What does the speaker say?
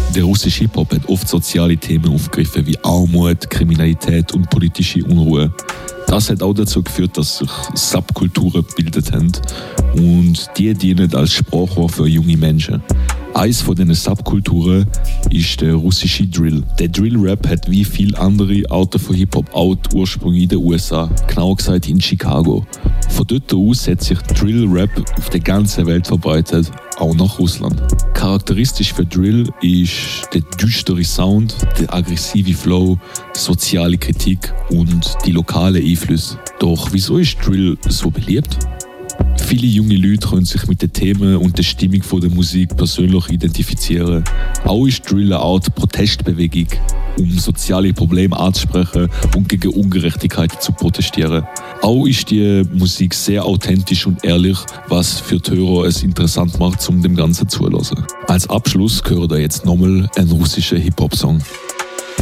Der russische Hip-Hop hat oft soziale Themen aufgegriffen wie Armut, Kriminalität und politische Unruhe. Das hat auch dazu geführt, dass sich Subkulturen gebildet haben und die dienen als Sprachrohr für junge Menschen. Eines von diesen Subkulturen ist der russische Drill. Der Drill-Rap hat wie viele andere Arten von Hip-Hop auch die Ursprünge in den USA, genauer gesagt in Chicago. Von dort aus hat sich Drill-Rap auf der ganzen Welt verbreitet, auch nach Russland. Charakteristisch für Drill ist der düstere Sound, der aggressive Flow, die soziale Kritik und die lokalen Einflüsse. Doch wieso ist Drill so beliebt? Viele junge Leute können sich mit den Themen und der Stimmung der Musik persönlich identifizieren. Auch ist Drill eine Art Protestbewegung, um soziale Probleme anzusprechen und gegen Ungerechtigkeit zu protestieren. Auch ist die Musik sehr authentisch und ehrlich, was für die Hörer es interessant macht, um dem Ganzen zuzuhören. Als Abschluss hören wir jetzt nochmal einen russischen Hip-Hop-Song.